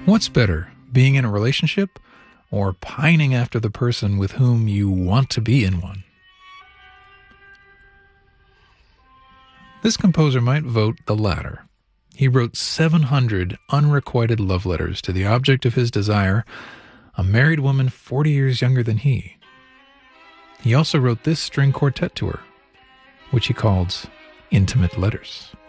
What's better, being in a relationship or pining after the person with whom you want to be in one? This composer might vote the latter. He wrote 700 unrequited love letters to the object of his desire, a married woman 40 years younger than he. He also wrote this string quartet to her, which he called Intimate Letters.